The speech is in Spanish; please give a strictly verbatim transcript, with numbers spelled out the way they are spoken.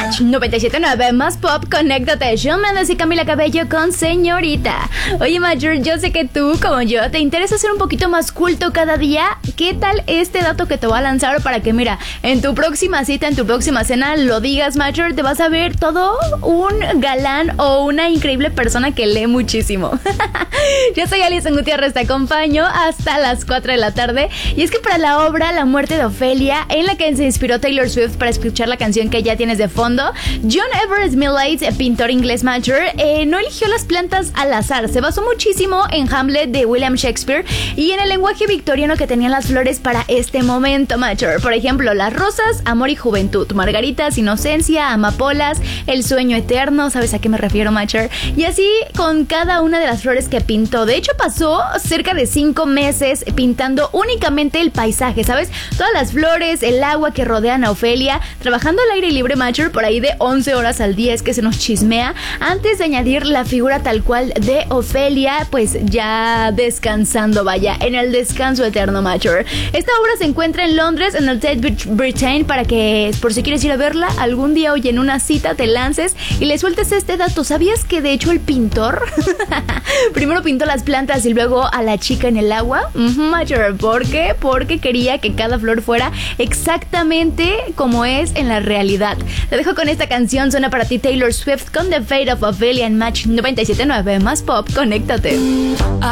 Match noventa y siete punto nueve más pop, conéctate. Shawn Mendes y Camila Cabello con Señorita. Oye, Major, yo sé que tú, como yo, te interesa ser un poquito más culto cada día. ¿Qué tal este dato que te voy a lanzar para que, mira, en tu próxima cita, en tu próxima cena, lo digas, Major, te vas a ver todo un galán o una increíble persona que lee muchísimo? Yo soy Alison Gutiérrez, te acompaño hasta las cuatro de la tarde. Y es que para la obra La muerte de Ofelia, en la que se inspiró Taylor Swift para escuchar la canción que ya tienes de fondo, John Everett Millais, pintor inglés Major, eh, no eligió las plantas al azar. Se basó muchísimo en Hamlet de William Shakespeare y en el lenguaje victoriano que tenían las flores para este momento, Major. Por ejemplo, las rosas, amor y juventud; margaritas, inocencia; amapolas, el sueño eterno. ¿Sabes a qué me refiero, Major? Y así con cada una de las flores que pintó. De hecho, pasó cerca de cinco meses pintando únicamente el paisaje, ¿sabes? Todas las flores, el agua que rodean a Ofelia, trabajando al aire libre, Major, por ahí de once horas al día, es que se nos chismea, antes de añadir la figura tal cual de Ofelia, pues ya descansando, vaya, en el descanso eterno, Major. Esta obra se encuentra en Londres, en el Tate Britain, para que, por si quieres ir a verla algún día, oye, en una cita te lances y le sueltes este dato. ¿Sabías que de hecho el pintor primero pintó las plantas y luego a la chica en el agua? Uh-huh, Major. ¿Por qué? Porque quería que cada flor fuera exactamente como es en la realidad. Te dejo con esta canción, suena para ti Taylor Swift con The Fate of Ophelia en Match noventa y siete punto nueve más pop, conéctate.